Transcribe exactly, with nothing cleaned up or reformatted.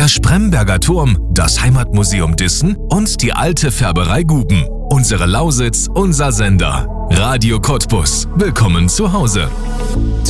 Der Spremberger Turm, das Heimatmuseum Dissen und die alte Färberei Guben. Unsere Lausitz, unser Sender. Radio Cottbus. Willkommen zu Hause.